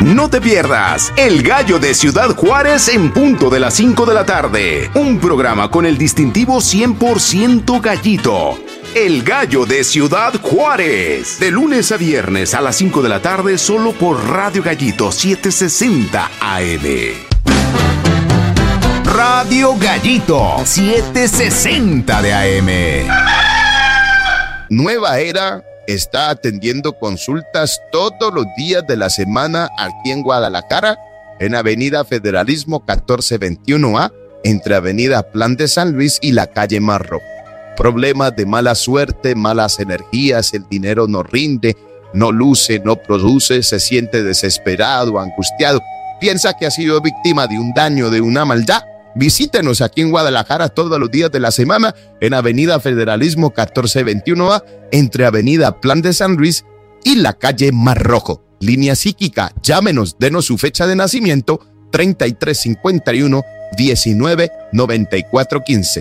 No te pierdas El Gallo de Ciudad Juárez en punto de las 5 de la tarde. Un programa con el distintivo 100% gallito. El Gallo de Ciudad Juárez. De lunes a viernes a las 5 de la tarde solo por Radio Gallito 760 AM. Radio Gallito 760 de AM. Nueva Era está atendiendo consultas todos los días de la semana aquí en Guadalajara, en Avenida Federalismo 1421A, entre Avenida Plan de San Luis y la calle Marro. Problemas de mala suerte, malas energías, el dinero no rinde, no luce, no produce, se siente desesperado, angustiado, piensa que ha sido víctima de un daño, de una maldad. Visítenos aquí en Guadalajara todos los días de la semana en Avenida Federalismo 1421A, entre Avenida Plan de San Luis y la calle Mar Rojo. Línea psíquica, llámenos, denos su fecha de nacimiento, 3351 19 94 15.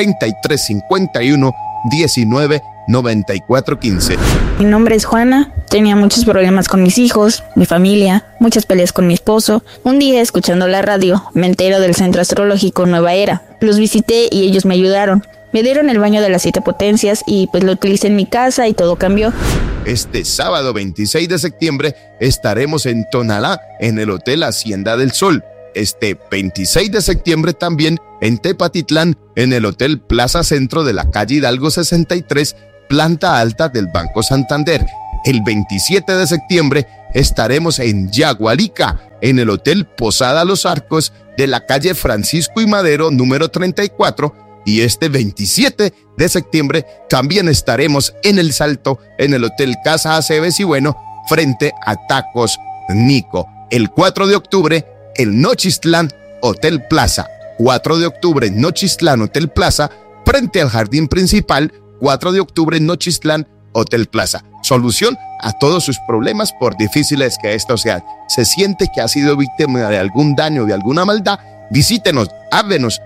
3351 19 94 15. Mi nombre es Juana, tenía muchos problemas con mis hijos, mi familia, muchas peleas con mi esposo. Un día, escuchando la radio, me entero del Centro Astrológico Nueva Era. Los visité y ellos me ayudaron. Me dieron el baño de las 7 potencias y pues lo utilicé en mi casa y todo cambió. Este sábado 26 de septiembre estaremos en Tonalá, en el Hotel Hacienda del Sol. Este 26 de septiembre también en Tepatitlán, en el Hotel Plaza Centro de la calle Hidalgo 63, planta alta del Banco Santander. El 27 de septiembre estaremos en Yagualica, en el Hotel Posada Los Arcos de la calle Francisco y Madero número 34. Y este 27 de septiembre también estaremos en El Salto, en el Hotel Casa Aceves y Bueno, frente a Tacos Nico. El 4 de octubre, el Nochistlán Hotel Plaza. 4 de octubre, Nochistlán Hotel Plaza, frente al jardín principal. 4 de octubre, Nochistlán Hotel Plaza. Solución a todos sus problemas, por difíciles que estos sean. Se siente que ha sido víctima de algún daño, de alguna maldad. Visítenos, háblenos,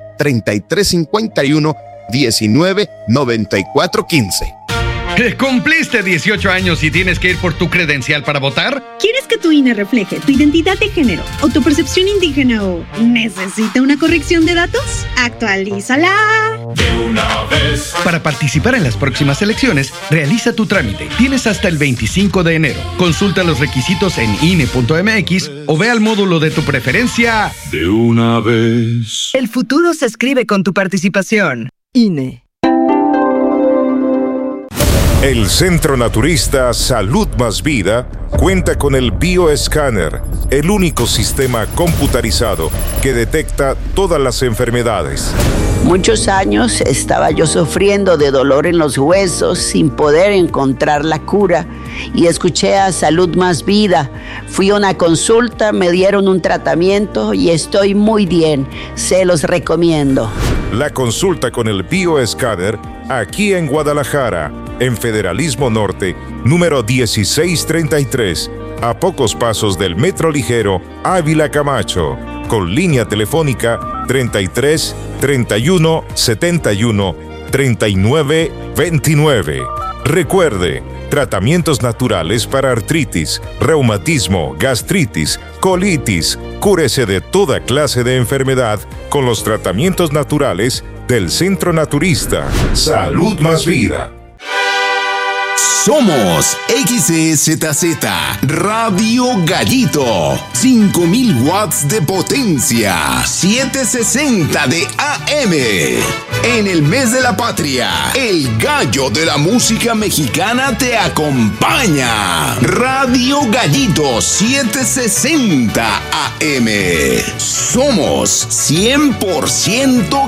3351 19 94 15. ¿Cumpliste 18 años y tienes que ir por tu credencial para votar? ¿Quieres que tu INE refleje tu identidad de género o tu percepción indígena o necesita una corrección de datos? ¡Actualízala! De una vez. Para participar en las próximas elecciones, realiza tu trámite. Tienes hasta el 25 de enero. Consulta los requisitos en INE.mx o ve al módulo de tu preferencia. De una vez. El futuro se escribe con tu participación. INE. El Centro Naturista Salud Más Vida cuenta con el Bioescáner, el único sistema computarizado que detecta todas las enfermedades. Muchos años estaba yo sufriendo de dolor en los huesos sin poder encontrar la cura y escuché a Salud Más Vida. Fui a una consulta, me dieron un tratamiento y estoy muy bien. Se los recomiendo. La consulta con el Bioescáner aquí en Guadalajara, en Federalismo Norte, número 1633, a pocos pasos del Metro Ligero Ávila Camacho, con línea telefónica 33 31 71 39 29. Recuerde, tratamientos naturales para artritis, reumatismo, gastritis, colitis. Cúrese de toda clase de enfermedad con los tratamientos naturales del Centro Naturista Salud Más Vida. Somos XZZ Radio Gallito, 5000 watts de potencia, 760 de AM. En el mes de la patria, el gallo de la música mexicana te acompaña. Radio Gallito 760 AM. Somos 100%